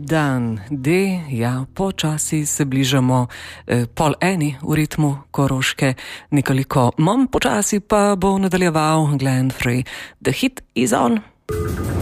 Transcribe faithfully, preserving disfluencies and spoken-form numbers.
Dan D, ja, počasi se bližamo eh, pol eni v ritmu Koroške, nekoliko manj počasi pa bo nadaljeval Glenn Frey. The hit is on.